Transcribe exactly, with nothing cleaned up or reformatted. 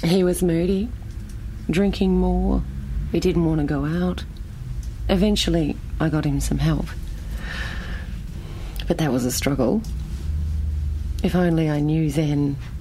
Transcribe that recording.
He was moody, drinking more. He didn't want to go out. Eventually, I got him some help. But that was a struggle. If only I knew then